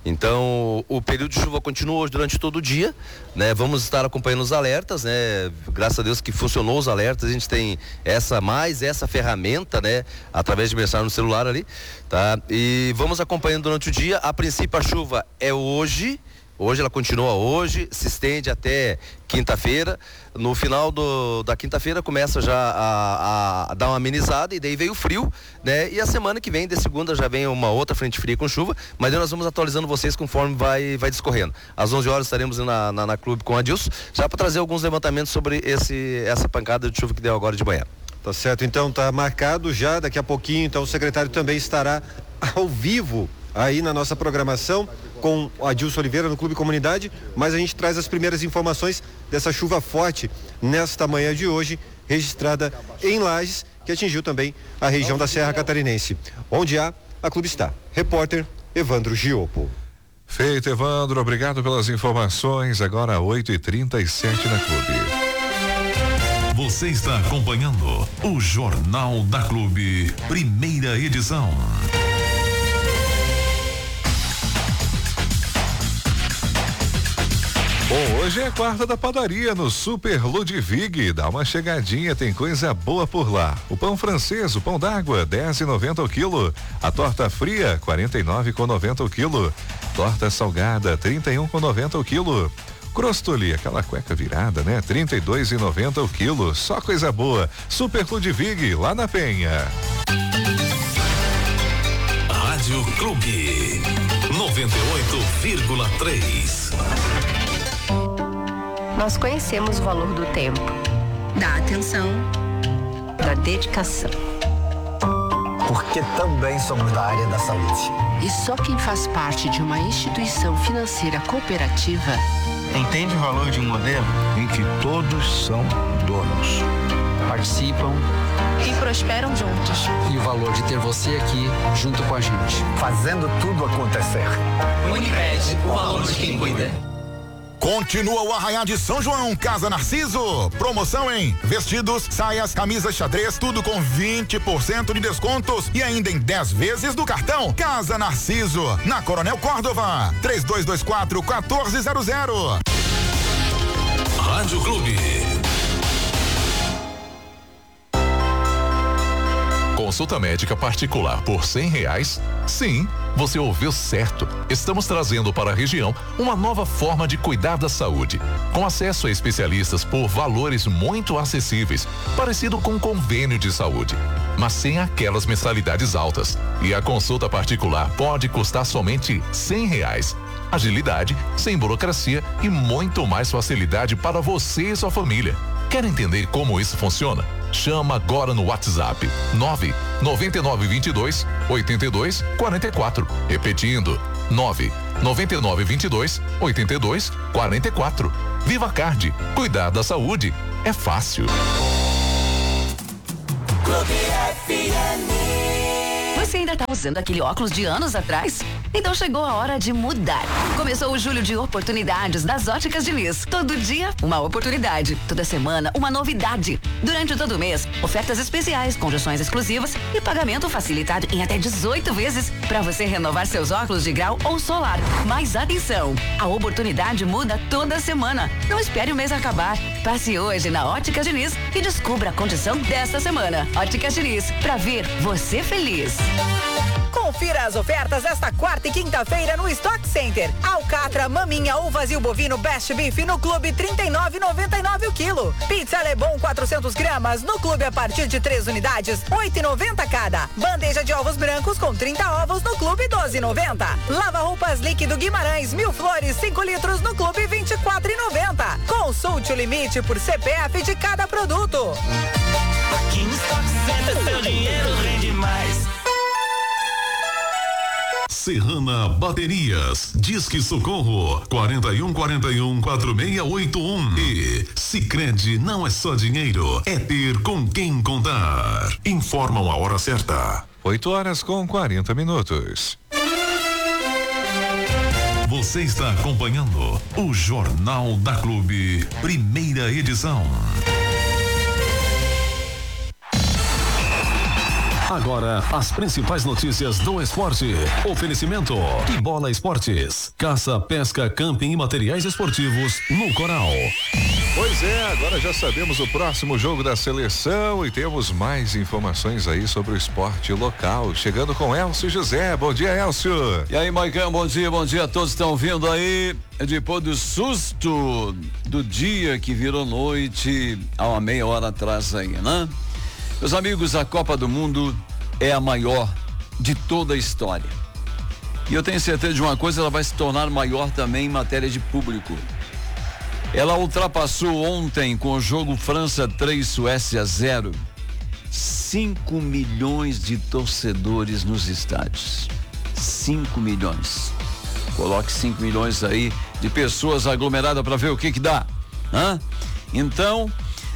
Então, o período de chuva continua hoje durante todo o dia, né? Vamos estar acompanhando os alertas, né? Graças a Deus que funcionou os alertas, a gente tem essa mais essa ferramenta, né? Através de mensagem no celular ali, tá? E vamos acompanhando durante o dia. A princípio a chuva é hoje. Hoje ela continua hoje, se estende até quinta-feira. No final do, da quinta-feira começa já a, a, a dar uma amenizada e daí veio o frio, né? E a semana que vem, de segunda, já vem uma outra frente fria com chuva, mas aí nós vamos atualizando vocês conforme vai, vai discorrendo. Às onze horas estaremos na, na, na clube com a Adilson, já para trazer alguns levantamentos sobre esse, essa pancada de chuva que deu agora de manhã. Tá certo, então tá marcado já, daqui a pouquinho, então o secretário também estará ao vivo aí na nossa programação com o Adilson Oliveira no Clube Comunidade, mas a gente traz as primeiras informações dessa chuva forte nesta manhã de hoje, registrada em Lages, que atingiu também a região da Serra Catarinense, onde há a Clube está. Repórter Evandro Giopo. Feito, Evandro, obrigado pelas informações. Agora oito e trinta e sete na Clube. Você está acompanhando o Jornal da Clube, primeira edição. Bom, hoje é a quarta da padaria no Super Ludwig. Dá uma chegadinha, tem coisa boa por lá. O pão francês, o pão d'água, dez e noventa o quilo. A torta fria, quarenta e nove com noventa o quilo. Torta salgada, trinta e um com noventa o quilo. Crostoli, aquela cueca virada, né? trinta e dois e noventa o quilo. Só coisa boa. Super Ludwig, lá na Penha. Rádio Clube noventa e oito vírgula três. Nós conhecemos o valor do tempo, da atenção, da dedicação. Porque também somos da área da saúde. E só quem faz parte de uma instituição financeira cooperativa entende o valor de um modelo em que todos são donos, participam e prosperam juntos. E o valor de ter você aqui junto com a gente, fazendo tudo acontecer. Unimed, o valor de quem cuida. Continua o Arraiá de São João, Casa Narciso. Promoção em vestidos, saias, camisas xadrez, tudo com vinte por cento de descontos e ainda em dez vezes do cartão. Casa Narciso, na Coronel Córdova, três dois dois quatro, um quatro zero zero. Rádio Clube. Consulta médica particular por cem reais? Sim, você ouviu certo. Estamos trazendo para a região uma nova forma de cuidar da saúde, com acesso a especialistas por valores muito acessíveis, parecido com um convênio de saúde, mas sem aquelas mensalidades altas. E a consulta particular pode custar somente cem reais. agilidade, sem burocracia e muito mais facilidade para você e sua família. Quer entender como isso funciona? Chama agora no WhatsApp nove nove nove dois dois oito dois quatro quatro. Repetindo, nove nove nove dois dois oito dois quatro quatro. Viva Card, cuidar da saúde é fácil. Clube F M. Você ainda está usando aquele óculos de anos atrás? Então chegou a hora de mudar. Começou o julho de oportunidades das Óticas Diniz. Todo dia, uma oportunidade. Toda semana, uma novidade. Durante todo o mês, ofertas especiais, condições exclusivas e pagamento facilitado em até dezoito vezes para você renovar seus óculos de grau ou solar. Mas atenção, a oportunidade muda toda semana. Não espere o mês acabar. Passe hoje na Óticas Diniz e descubra a condição desta semana. Óticas Diniz, pra ver você feliz. Confira as ofertas desta quarta e quinta-feira no Stock Center. Alcatra, maminha ou vazio bovino Best Beef no Clube trinta e nove e noventa e nove o quilo. Pizza Lebon quatrocentos gramas no Clube a partir de três unidades, oito e noventa cada. Bandeja de ovos brancos com trinta ovos no Clube doze e noventa. Lava roupas líquido Guimarães mil flores cinco litros no Clube vinte e quatro e noventa. Consulte o limite por C P F de cada produto. Aqui no Stock Center seu dinheiro rende mais. Serrana Baterias, Disque Socorro, quarenta e um quarenta e um quatro seis oito um. E Sicredi não é só dinheiro, é ter com quem contar. Informam a hora certa. oito horas com quarenta minutos. Você está acompanhando o Jornal da Clube, primeira edição. Agora, as principais notícias do esporte. Oferecimento e Bola Esportes. Caça, pesca, camping e materiais esportivos no Coral. Pois é, agora já sabemos o próximo jogo da seleção e temos mais informações aí sobre o esporte local. Chegando com Elcio José. Bom dia, Elcio. E aí, Maicon, bom dia, bom dia a todos que estão vindo aí. Depois do susto do dia que virou noite há uma meia hora atrás aí, né? Meus amigos, a Copa do Mundo é a maior de toda a história. E eu tenho certeza de uma coisa, ela vai se tornar maior também em matéria de público. Ela ultrapassou ontem com o jogo França três, Suécia zero, cinco milhões de torcedores nos estádios. cinco milhões. Coloque cinco milhões aí de pessoas aglomeradas para ver o que que dá. Hã? Então,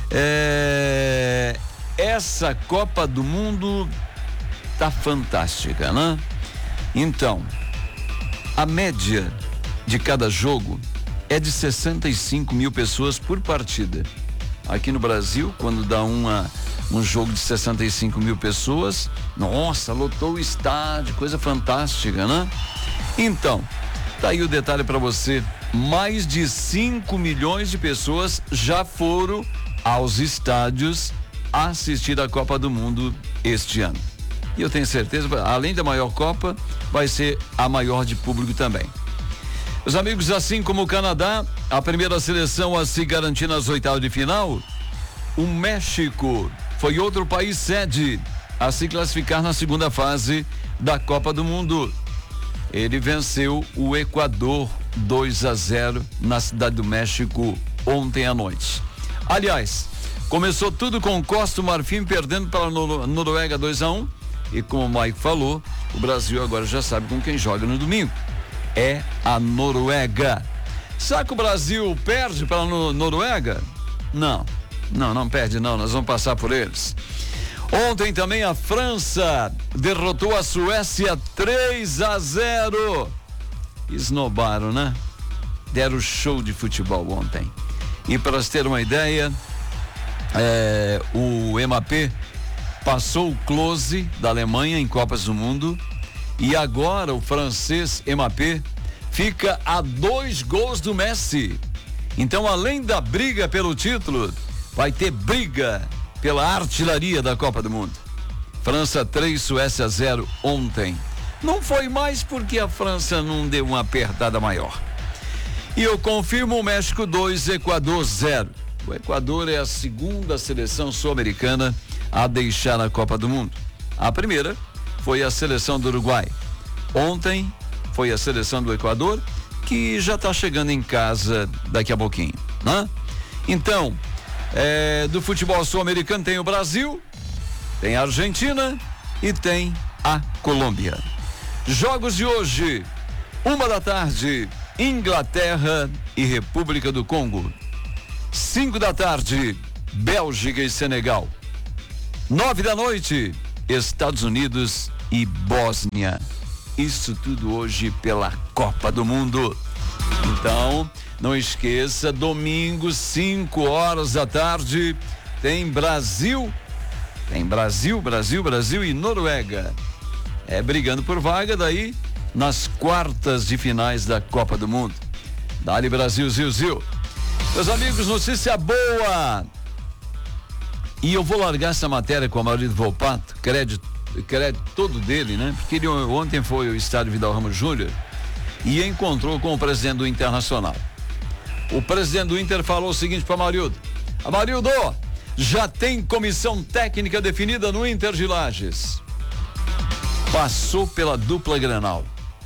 é... essa Copa do Mundo tá fantástica, né? Então, a média de cada jogo é de sessenta e cinco mil pessoas por partida. Aqui no Brasil, quando dá uma, um jogo de sessenta e cinco mil pessoas, nossa, lotou o estádio, coisa fantástica, né? Então, tá aí o detalhe para você. Mais de cinco milhões de pessoas já foram aos estádios assistir a Copa do Mundo este ano. E eu tenho certeza, além da maior Copa, vai ser a maior de público também. Meus amigos, assim como o Canadá, a primeira seleção a se garantir nas oitavas de final, o México foi outro país sede a se classificar na segunda fase da Copa do Mundo. Ele venceu o Equador dois a zero na cidade do México ontem à noite. Aliás, começou tudo com Costa Marfim perdendo para a Nor- Noruega dois a um. E como o Mike falou, o Brasil agora já sabe com quem joga no domingo. É a Noruega. Será que o Brasil perde para a Nor- Noruega? Não, não, não perde não, nós vamos passar por eles. Ontem também a França derrotou a Suécia três a zero. Esnobaram, né? Deram show de futebol ontem. E para se ter uma ideia, É, o M A P passou o Klose da Alemanha em Copas do Mundo e agora o francês M A P fica a dois gols do Messi. Então, além da briga pelo título, vai ter briga pela artilharia da Copa do Mundo. França três, Suécia zero ontem. Não foi mais porque a França não deu uma apertada maior. E eu confirmo o México dois, Equador zero. O Equador é a segunda seleção sul-americana a deixar a Copa do Mundo. A primeira foi a seleção do Uruguai. Ontem foi a seleção do Equador que já está chegando em casa daqui a pouquinho, né? Então, é, do futebol sul-americano tem o Brasil, tem a Argentina e tem a Colômbia. Jogos de hoje, uma da tarde, Inglaterra e República do Congo. Cinco da tarde, Bélgica e Senegal. Nove da noite, Estados Unidos e Bósnia. Isso tudo hoje pela Copa do Mundo. Então, não esqueça, domingo, cinco horas da tarde, tem Brasil, tem Brasil, Brasil, Brasil e Noruega. É, brigando por vaga daí nas quartas de finais da Copa do Mundo. Dali Brasil, Zil, Zil. Meus amigos, notícia boa. E eu vou largar essa matéria com a Maurício Volpato, crédito, crédito todo dele, né? Porque ele ontem foi ao estádio Vidal Ramos Júnior e encontrou com o presidente do Internacional. O presidente do Inter falou o seguinte para Amarildo: Amarildo, já tem comissão técnica definida no Inter de Lages. Passou pela dupla Grenal.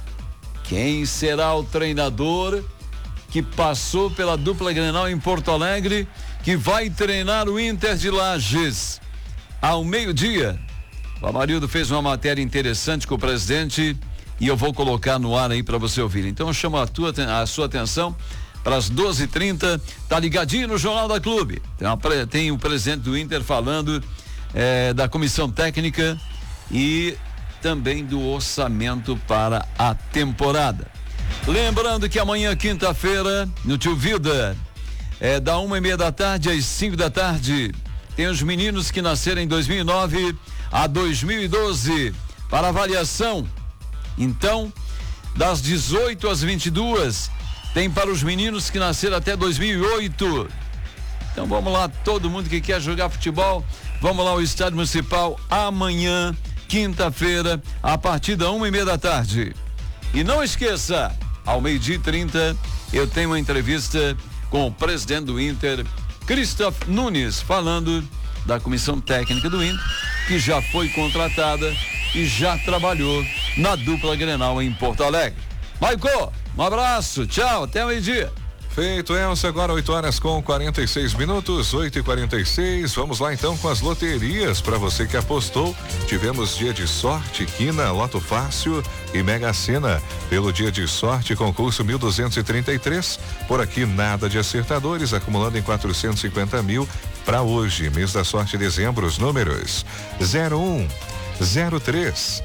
Quem será o treinador que passou pela dupla Grenal em Porto Alegre, que vai treinar o Inter de Lages? Ao meio-dia, o Amarildo fez uma matéria interessante com o presidente e eu vou colocar no ar aí para você ouvir. Então eu chamo a, tua, a sua atenção para as doze e trinta, tá ligadinho no Jornal da Clube. Tem, uma, tem o presidente do Inter falando é, da comissão técnica e também do orçamento para a temporada. Lembrando que amanhã, quinta-feira, no Tio Vida, é da uma e meia da tarde às cinco da tarde, tem os meninos que nasceram em dois mil e nove a dois mil e doze para avaliação. Então, das dezoito às vinte e duas, tem para os meninos que nasceram até dois mil e oito. Então vamos lá, todo mundo que quer jogar futebol, vamos lá ao Estádio Municipal amanhã, quinta-feira, a partir da uma e meia da tarde. E não esqueça, ao meio-dia e trinta, eu tenho uma entrevista com o presidente do Inter, Christoph Nunes, falando da comissão técnica do Inter, que já foi contratada e já trabalhou na dupla Grenal em Porto Alegre. Maico, um abraço, tchau, até o meio-dia. Feito, Elcio, agora oito horas com quarenta e seis minutos, oito e quarenta e seis. Vamos lá então com as loterias para você que apostou. Tivemos dia de sorte, quina, loto fácil e Mega Sena. Pelo dia de sorte, concurso mil duzentos e trinta e três. Por aqui nada de acertadores, acumulando em quatrocentos e cinquenta mil para hoje. Mês da sorte, dezembro, os números zero um, zero três,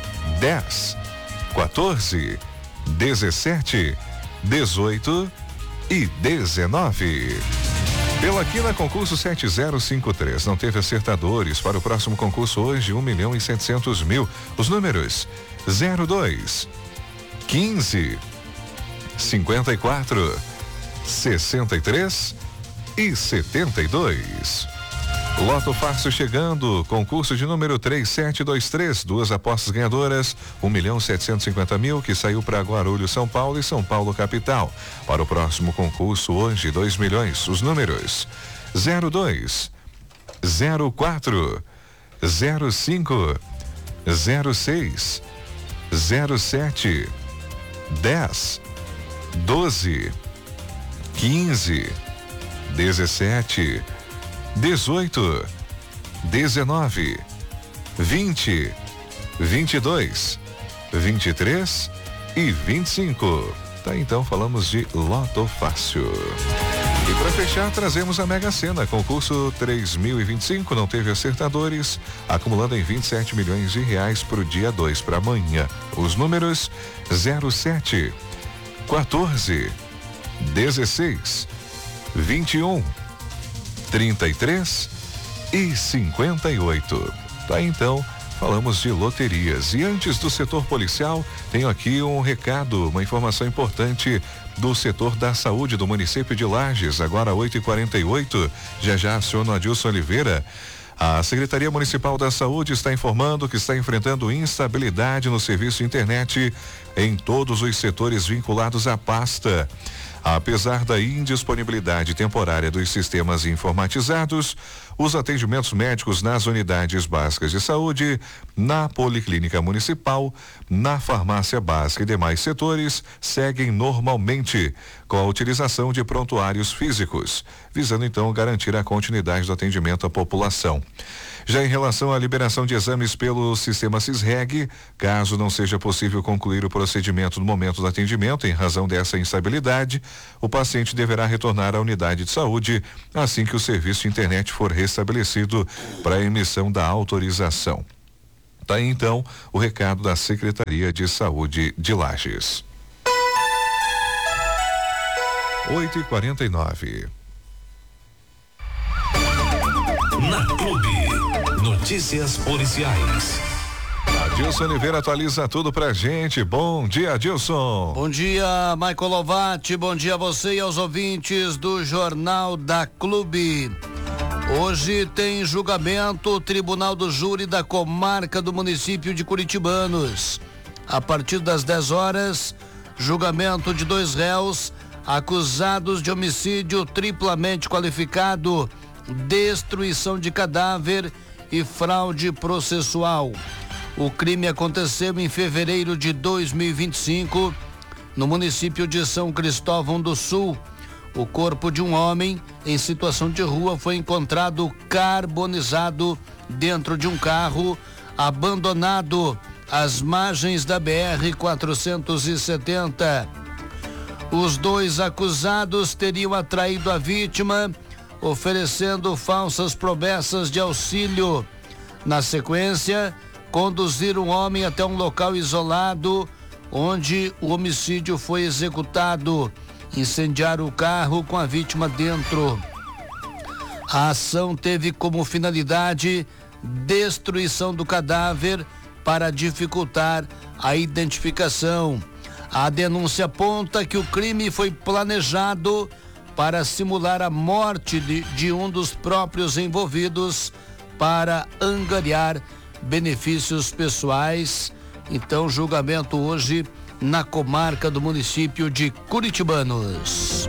dez, quatorze, dezessete, dezoito e dezenove. Pela quina, concurso sete zero cinco três. Não teve acertadores. Para o próximo concurso hoje, um milhão e setecentos mil. Os números zero dois, quinze, cinquenta e quatro, sessenta e três e setenta e dois. Loto Fácil chegando, concurso de número três sete dois três, duas apostas ganhadoras, um milhão setecentos e cinquenta mil, que saiu para Guarulhos, São Paulo e São Paulo capital. Para o próximo concurso hoje, dois milhões. Os números zero dois, zero quatro, zero cinco, zero seis, zero sete, dez, doze, quinze, dezessete, dezoito, dezenove, vinte, vinte e dois, vinte e três e vinte e cinco. Tá, então falamos de Loto Fácil. E para fechar, trazemos a Mega Sena, concurso três mil e vinte e cinco, não teve acertadores, acumulando em vinte e sete milhões de reais para o dia dois, para amanhã. Os números zero sete, quatorze, dezesseis, vinte e um, trinta e três e cinquenta e oito. Tá, então, falamos de loterias. E antes do setor policial, tenho aqui um recado, uma informação importante do setor da saúde do município de Lages. Agora oito e quarenta e oito, já já aciono a Adilson Oliveira. A Secretaria Municipal da Saúde está informando que está enfrentando instabilidade no serviço de internet em todos os setores vinculados à pasta. Apesar da indisponibilidade temporária dos sistemas informatizados, os atendimentos médicos nas unidades básicas de saúde, na Policlínica Municipal, na farmácia básica e demais setores seguem normalmente, com a utilização de prontuários físicos, visando então garantir a continuidade do atendimento à população. Já em relação à liberação de exames pelo sistema SISREG, caso não seja possível concluir o procedimento no momento do atendimento em razão dessa instabilidade, o paciente deverá retornar à unidade de saúde assim que o serviço de internet for restabelecido para a emissão da autorização. Tá aí, então, o recado da Secretaria de Saúde de Lages. oito e quarenta e nove. Na Clube, notícias policiais. Adilson Oliveira atualiza tudo pra gente. Bom dia, Adilson. Bom dia, Michael Lovati. Bom dia a você e aos ouvintes do Jornal da Clube. Hoje tem julgamento o Tribunal do Júri da Comarca do município de Curitibanos. A partir das dez horas, julgamento de dois réus acusados de homicídio triplamente qualificado, destruição de cadáver e fraude processual. O crime aconteceu em fevereiro de dois mil e vinte e cinco, no município de São Cristóvão do Sul. O corpo de um homem em situação de rua foi encontrado carbonizado dentro de um carro abandonado às margens da B R quatrocentos e setenta. Os dois acusados teriam atraído a vítima, oferecendo falsas promessas de auxílio. Na sequência, conduziram o homem até um local isolado onde o homicídio foi executado. Incendiaram o carro com a vítima dentro. A ação teve como finalidade destruição do cadáver para dificultar a identificação. A denúncia aponta que o crime foi planejado para simular a morte de, de um dos próprios envolvidos para angariar benefícios pessoais. Então, julgamento hoje na comarca do município de Curitibanos.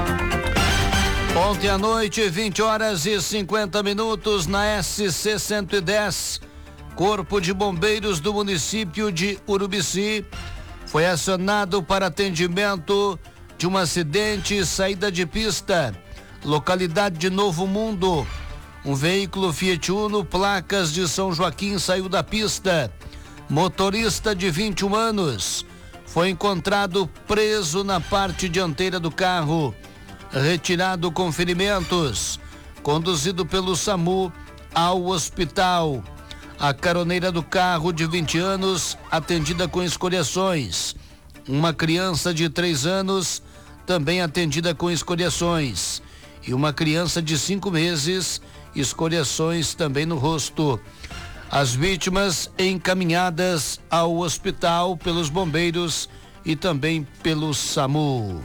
Ontem à noite, vinte horas e cinquenta minutos, na S C cento e dez, Corpo de Bombeiros do município de Urubici foi acionado para atendimento de um acidente e saída de pista, localidade de Novo Mundo. Um veículo Fiat Uno, placas de São Joaquim, saiu da pista. Motorista de vinte e um anos foi encontrado preso na parte dianteira do carro, retirado com ferimentos, conduzido pelo SAMU ao hospital. A caroneira do carro, de vinte anos, atendida com escoriações. Uma criança de três anos, também atendida com escoriações. E uma criança de cinco meses, escoriações também no rosto. As vítimas encaminhadas ao hospital pelos bombeiros e também pelo SAMU.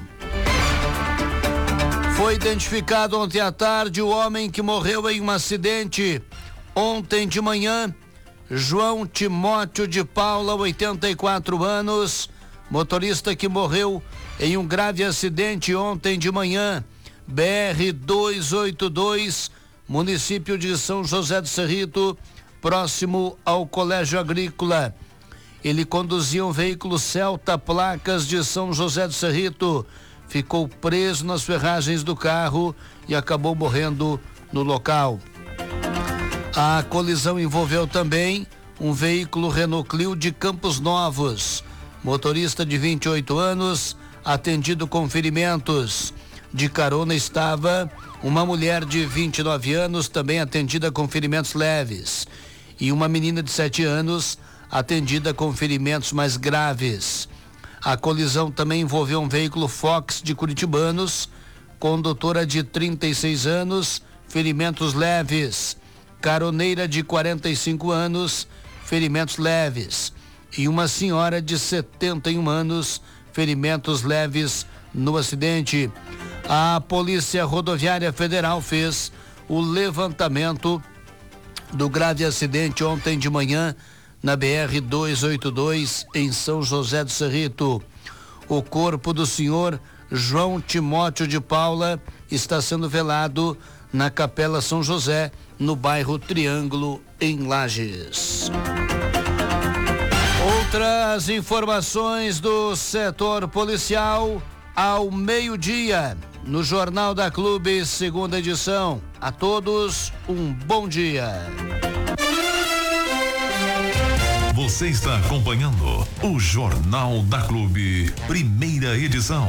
Foi identificado ontem à tarde o homem que morreu em um acidente. Ontem de manhã, João Timóteo de Paula, oitenta e quatro anos, motorista que morreu em um grave acidente ontem de manhã, B R duzentos e oitenta e dois, município de São José do Cerrito, próximo ao Colégio Agrícola. Ele conduzia um veículo Celta, placas de São José do Cerrito, ficou preso nas ferragens do carro e acabou morrendo no local. A colisão envolveu também um veículo Renault Clio de Campos Novos. Motorista de vinte e oito anos, atendido com ferimentos. De carona estava uma mulher de vinte e nove anos, também atendida com ferimentos leves. E uma menina de sete anos, atendida com ferimentos mais graves. A colisão também envolveu um veículo Fox de Curitibanos, condutora de trinta e seis anos, ferimentos leves. Caroneira de quarenta e cinco anos, ferimentos leves. E uma senhora de setenta e um anos, ferimentos leves no acidente. A Polícia Rodoviária Federal fez o levantamento do grave acidente ontem de manhã na B R duzentos e oitenta e dois, em São José do Cerrito. O corpo do senhor João Timóteo de Paula está sendo velado na Capela São José, no bairro Triângulo, em Lages. Outras informações do setor policial ao meio-dia, no Jornal da Clube, segunda edição. A todos, um bom dia. Você está acompanhando o Jornal da Clube, primeira edição.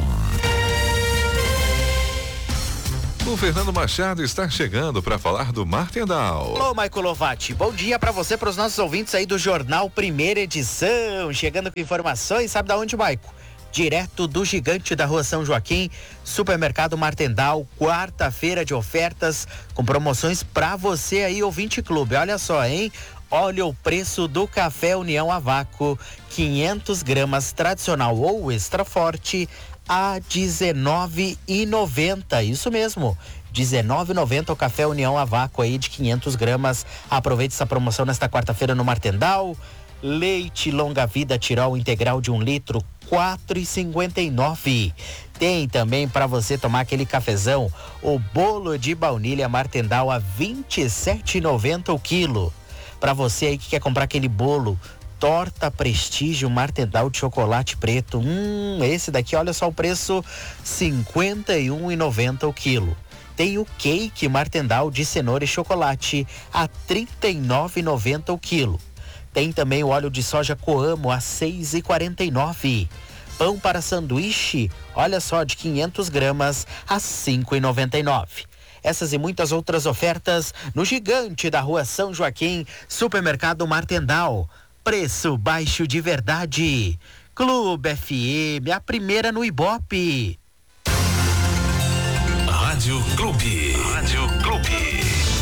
O Fernando Machado está chegando para falar do Martendal. Ô, Michael Lovati, bom dia para você, para os nossos ouvintes aí do Jornal Primeira Edição. Chegando com informações, sabe da onde, Michael? Direto do Gigante da Rua São Joaquim, Supermercado Martendal, quarta-feira de ofertas com promoções para você aí, ouvinte clube. Olha só, hein? Olha o preço do café União a vácuo, quinhentas gramas tradicional ou extra forte, a dezenove reais e noventa centavos. Isso mesmo, dezenove reais e noventa centavos o café União a vácuo aí de quinhentas gramas. Aproveite essa promoção nesta quarta-feira no Martendal. Leite longa vida Tirol integral de um litro, quatro reais e cinquenta e nove centavos. Tem também para você tomar aquele cafezão, o bolo de baunilha Martendal a vinte e sete reais e noventa centavos o quilo. Para você aí que quer comprar aquele bolo, torta Prestígio Martendal de chocolate preto, hum, esse daqui, olha só o preço, cinquenta e um reais e noventa centavos o quilo. Tem o cake Martendal de cenoura e chocolate a trinta e nove reais e noventa centavos o quilo. Tem também o óleo de soja Coamo a seis reais e quarenta e nove centavos. Pão para sanduíche, olha só, de quinhentas gramas a cinco reais e noventa e nove centavos. Essas e muitas outras ofertas no Gigante da Rua São Joaquim, Supermercado Martendal. Preço baixo de verdade. Clube F M, a primeira no Ibope. Rádio Clube. Rádio Clube.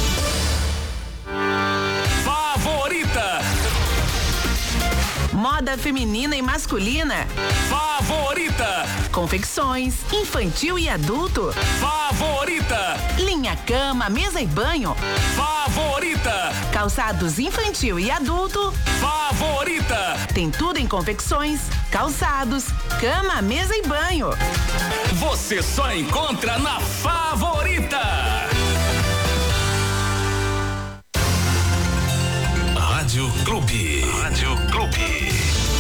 Favorita. Moda feminina e masculina. Favorita. Confecções, infantil e adulto. Favorita. Linha cama, mesa e banho. Favorita. Calçados infantil e adulto. Favorita. Tem tudo em confecções, calçados, cama, mesa e banho. Você só encontra na Favorita. Rádio Clube. Rádio Clube.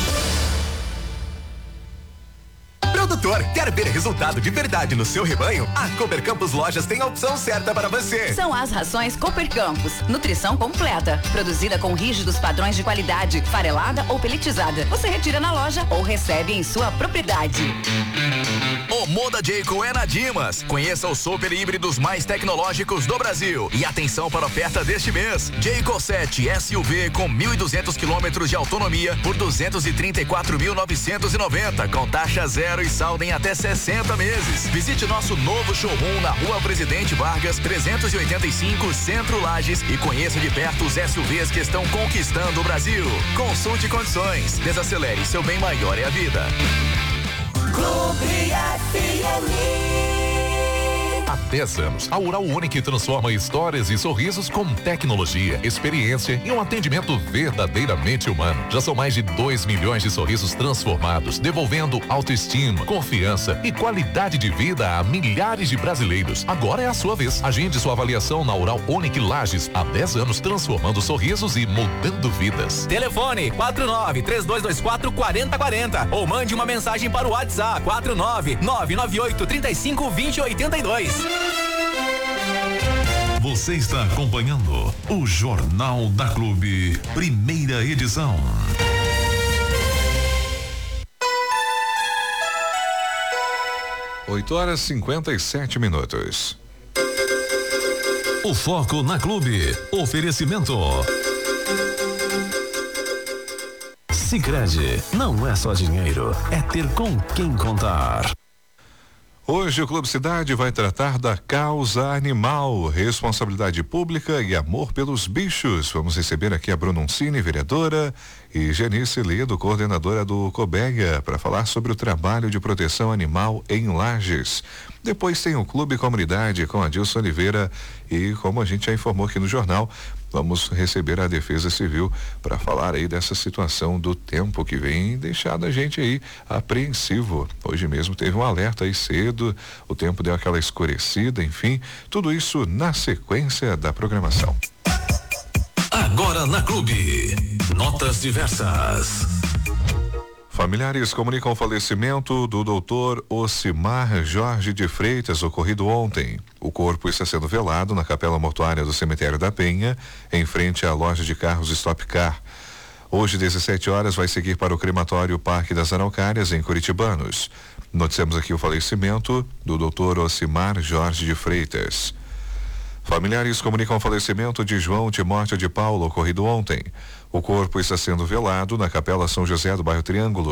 Produtor, quer ver resultado de verdade no seu rebanho? A Cooper Campus Lojas tem a opção certa para você. São as rações Cooper Campus. Nutrição completa. Produzida com rígidos padrões de qualidade. Farelada ou peletizada. Você retira na loja ou recebe em sua propriedade. O Moda Jayco é na Dimas. Conheça os super híbridos mais tecnológicos do Brasil. E atenção para a oferta deste mês. Jayco sete S U V com mil e duzentos quilômetros de autonomia por duzentos e trinta e quatro mil novecentos e noventa, com taxa zero e saldo em até sessenta meses. Visite nosso novo showroom na Rua Presidente Vargas, trezentos e oitenta e cinco, Centro Lages, e conheça de perto os S U Vs que estão conquistando o Brasil. Consulte condições. Desacelere, seu bem maior é a vida. Clube F M. Há dez anos, a Oral Unique transforma histórias e sorrisos com tecnologia, experiência e um atendimento verdadeiramente humano. Já são mais de dois milhões de sorrisos transformados, devolvendo autoestima, confiança e qualidade de vida a milhares de brasileiros. Agora é a sua vez. Agende sua avaliação na Oral Unique Lages. Há dez anos transformando sorrisos e mudando vidas. Telefone quatro nove três dois dois quatro quatro zero quatro zero ou mande uma mensagem para o WhatsApp quatro nove nove nove oito três cinco dois zero oito dois. Você está acompanhando o Jornal da Clube, primeira edição. oito horas e cinquenta e sete minutos. O foco na Clube. Oferecimento. Sicredi, não é só dinheiro, é ter com quem contar. Hoje o Clube Cidade vai tratar da causa animal, responsabilidade pública e amor pelos bichos. Vamos receber aqui a Brunoncini, vereadora, e Genice Ledo, coordenadora do Cobega, para falar sobre o trabalho de proteção animal em Lages. Depois tem o Clube Comunidade com Adilson Oliveira e, como a gente já informou aqui no jornal, vamos receber a Defesa Civil para falar aí dessa situação do tempo que vem deixando a gente aí apreensivo. Hoje mesmo teve um alerta aí cedo, o tempo deu aquela escurecida, enfim, tudo isso na sequência da programação. Agora na Clube, notas diversas. Familiares comunicam o falecimento do doutor Ocimar Jorge de Freitas, ocorrido ontem. O corpo está sendo velado na capela mortuária do Cemitério da Penha, em frente à loja de carros Stop Car. Hoje, dezessete horas, vai seguir para o crematório Parque das Araucárias, em Curitibanos. Noticiamos aqui o falecimento do doutor Ocimar Jorge de Freitas. Familiares comunicam o falecimento de João Timóteo de Paulo, ocorrido ontem. O corpo está sendo velado na Capela São José do bairro Triângulo.